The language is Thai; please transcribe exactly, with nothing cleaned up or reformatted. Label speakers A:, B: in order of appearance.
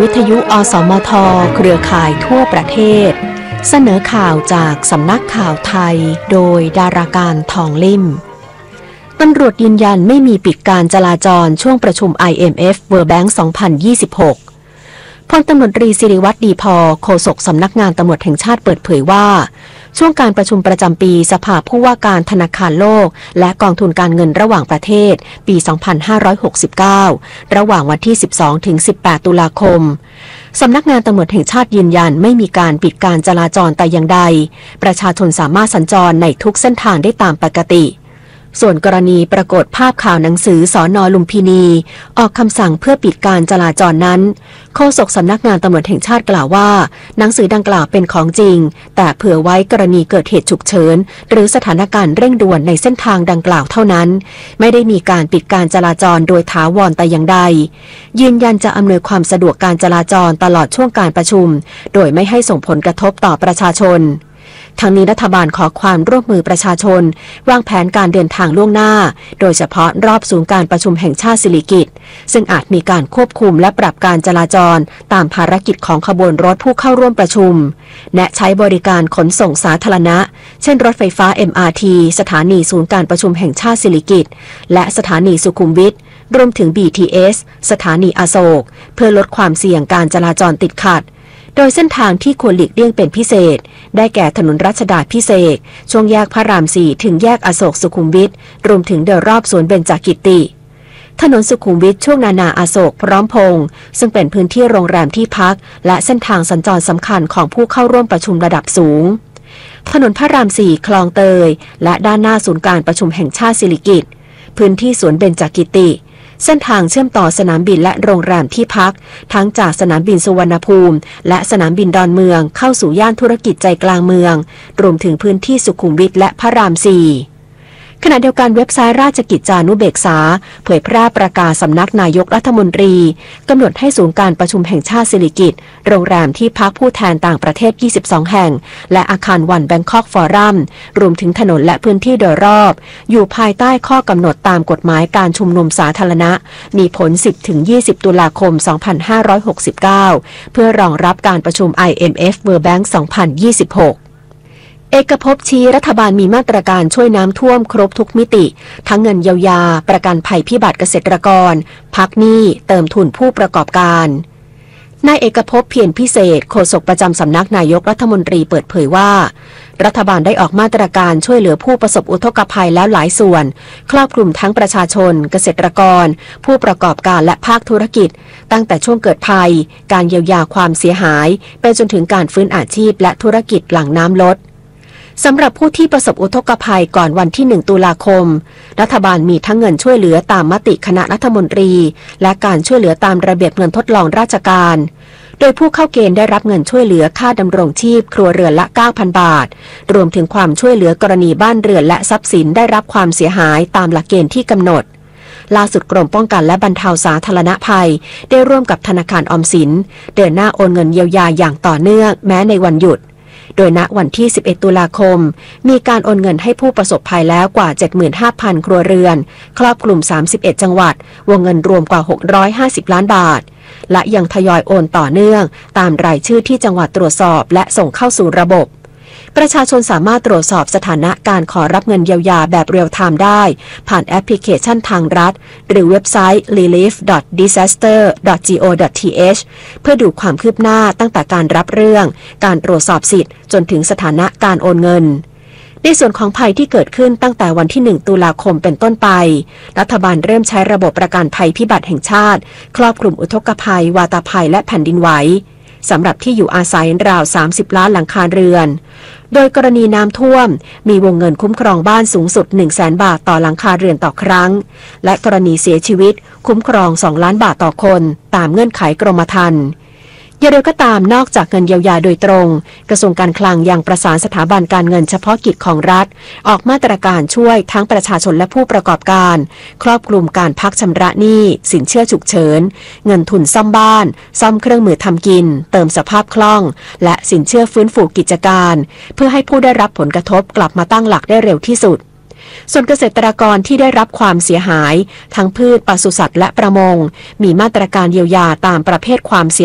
A: วิทยุอสมทเครือข่ายทั่วประเทศเสนอข่าวจากสำนักข่าวไทยโดยดาราการทองลิ่มตำรวจยืนยันไม่มีปิดการจราจรช่วงประชุม ไอ เอ็ม เอฟ World Bank สองพันยี่สิบหกพลตำรวจตรีศิริวัฒน์ดีพอโฆษกสำนักงานตำรวจแห่งชาติเปิดเผยว่าช่วงการประชุมประจำปีสภาผู้ว่าการธนาคารโลกและกองทุนการเงินระหว่างประเทศปี สองพันห้าร้อยหกสิบเก้า ระหว่างวันที่ สิบสองถึงสิบแปด ตุลาคมสำนักงานตำรวจแห่งชาติยืนยันไม่มีการปิดการจราจรแต่อย่างใดประชาชนสามารถสัญจรในทุกเส้นทางได้ตามปกติส่วนกรณีปรากฏภาพข่าวหนังสือสน.ลุมพินีออกคำสั่งเพื่อปิดการจราจรนั้นโฆษกสำนักงานตำรวจแห่งชาติกล่าวว่าหนังสือดังกล่าวเป็นของจริงแต่เผื่อไว้กรณีเกิดเหตุฉุกเฉินหรือสถานการณ์เร่งด่วนในเส้นทางดังกล่าวเท่านั้นไม่ได้มีการปิดการจราจรโดยถาวรแต่อย่างใดยืนยันจะอำนวยความสะดวกการจราจรตลอดช่วงการประชุมโดยไม่ให้ส่งผลกระทบต่อประชาชนทางนี้รัฐบาลขอความร่วมมือประชาชนวางแผนการเดินทางล่วงหน้าโดยเฉพาะรอบศูนย์การประชุมแห่งชาติสิริกิติ์ซึ่งอาจมีการควบคุมและปรับการจราจรตามภารกิจของขบวนรถผู้เข้าร่วมประชุมและใช้บริการขนส่งสาธารณะเช่นรถไฟฟ้า เอ็ม อาร์ ที สถานีศูนย์การประชุมแห่งชาติสิริกิติ์และสถานีสุขุมวิทรวมถึง บี ที เอส สถานีอโศกเพื่อลดความเสี่ยงการจราจรติดขัดโดยเส้นทางที่ควรหลีกเลี่ยงเป็นพิเศษได้แก่ถนนรัชดาภิเษกช่วงแยกพระรามสี่ถึงแยกอโศกสุขุมวิทรวมถึงโดยรอบสวนเบญจกิติถนนสุขุมวิทช่วงนานาอโศกพร้อมพงษ์ซึ่งเป็นพื้นที่โรงแรมที่พักและเส้นทางสัญจรสำคัญของผู้เข้าร่วมประชุมระดับสูงถนนพระรามสี่คลองเตยและด้านหน้าศูนย์การประชุมแห่งชาติสิริกิติ์พื้นที่สวนเบญจกิติเส้นทางเชื่อมต่อสนามบินและโรงแรมที่พักทั้งจากสนามบินสุวรรณภูมิและสนามบินดอนเมืองเข้าสู่ย่านธุรกิจใจกลางเมืองรวมถึงพื้นที่สุขุมวิทและพระรามสี่ขณะเดียวกันเว็บไซต์ราชกิจจานุเบกษาเผยแพร่ประกาศสำนักนายกรัฐมนตรีกำหนดให้ศูนย์การประชุมแห่งชาติสิริกิติ์โรงแรมที่พักผู้แทนต่างประเทศยี่สิบสองแห่งและอาคารวันแบงคอกฟอรัมรวมถึงถนนและพื้นที่โดยรอบอยู่ภายใต้ข้อกำหนดตามกฎหมายการชุมนุมสาธารณะมีผล สิบถึงยี่สิบ ตุลาคม สองพันห้าร้อยหกสิบเก้า เพื่อรองรับการประชุม ไอ เอ็ม เอฟ World Bank สองพันยี่สิบหกเอกภพชี้รัฐบาลมีมาตรการช่วยน้ำท่วมครบทุกมิติทั้งเงินเยียวยาประกันภัยพิบัติเกษตรกรพักหนี้เติมทุนผู้ประกอบการนายเอกภพเพียรพิเศษโฆษกประจำสำนักนายกรัฐมนตรีเปิดเผยว่ารัฐบาลได้ออกมาตรการช่วยเหลือผู้ประสบอุทกภัยแล้วหลายส่วนครอบคลุมทั้งประชาชนเกษตรกรผู้ประกอบการและภาคธุรกิจตั้งแต่ช่วงเกิดภัยการเยียวยาความเสียหายไปจนถึงการฟื้นอาชีพและธุรกิจหลังน้ำลดสำหรับผู้ที่ประสบอุทกภัยก่อนวันที่หนึ่งตุลาคมรัฐบาลมีทั้งเงินช่วยเหลือตามมติคณะรัฐมนตรีและการช่วยเหลือตามระเบียบเงินทดลองราชการโดยผู้เข้าเกณฑ์ได้รับเงินช่วยเหลือค่าดำรงชีพครัวเรือนละ เก้าพัน บาทรวมถึงความช่วยเหลือกรณีบ้านเรือนและทรัพย์สินได้รับความเสียหายตามหลักเกณฑ์ที่กำหนดล่าสุดกรมป้องกันและบรรเทาสาธารณภัยได้ร่วมกับธนาคารออมสินเดินหน้าโอนเงินเยียวยาอย่างต่อเนื่องแม้ในวันหยุดโดยณวันที่สิบเอ็ดตุลาคมมีการโอนเงินให้ผู้ประสบภัยแล้วกว่า เจ็ดหมื่นห้าพัน ครัวเรือนครอบคลุมสามสิบเอ็ดจังหวัดวงเงินรวมกว่าหกร้อยห้าสิบล้านบาทและยังทยอยโอนต่อเนื่องตามรายชื่อที่จังหวัดตรวจสอบและส่งเข้าสู่ระบบประชาชนสามารถตรวจสอบสถานะการขอรับเงินเยียวยาแบบเรียลไทม์ได้ผ่านแอปพลิเคชันทางรัฐหรือเว็บไซต์ รีลีฟ ดอท ดิซาสเตอร์ ดอท โก ดอท ที เอช เพื่อดูความคืบหน้าตั้งแต่การรับเรื่องการตรวจสอบสิทธิ์จนถึงสถานะการโอนเงินในส่วนของภัยที่เกิดขึ้นตั้งแต่วันที่หนึ่งตุลาคมเป็นต้นไปรัฐบาลเริ่มใช้ระบบประกันภัยพิบัติแห่งชาติครอบคลุมอุทกภัยวาตภัยและแผ่นดินไหวสำหรับที่อยู่อาศัยราวสามสิบล้านหลังคาเรือนโดยกรณีน้ำท่วมมีวงเงินคุ้มครองบ้านสูงสุด หนึ่งแสน บาทต่อหลังคาเรือนต่อครั้งและกรณีเสียชีวิตคุ้มครองสองล้านบาทต่อคนตามเงื่อนไขกรมธรรม์อย่างไรก็ตามนอกจากเงินเยียวยาโดยตรงกระทรวงการคลังยังประสานสถาบันการเงินเฉพาะกิจของรัฐออกมาตรการช่วยทั้งประชาชนและผู้ประกอบการครอบคลุมการพักชำระหนี้สินเชื่อฉุกเฉินเงินทุนซ่อมบ้านซ่อมเครื่องมือทำกินเติมสภาพคล่องและสินเชื่อฟื้นฟูกิจการเพื่อให้ผู้ได้รับผลกระทบกลับมาตั้งหลักได้เร็วที่สุด ส่วนเกษตรกรที่ได้รับความเสียหายทั้งพืชปศุสัตว์และประมงมีมาตรการเยียวยาตามประเภทความเสีย